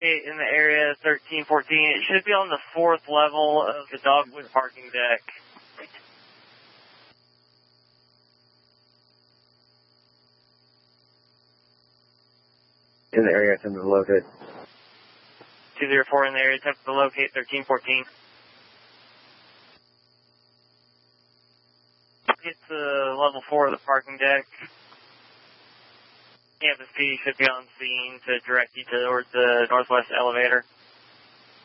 In the area 1314. It should be on the 4th level of the Dogwood parking deck. In the area, attempt to locate. 204 in the area, attempt to locate 1314. Get to level 4 of the parking deck. Campus PD should be on scene to direct you towards the northwest elevator.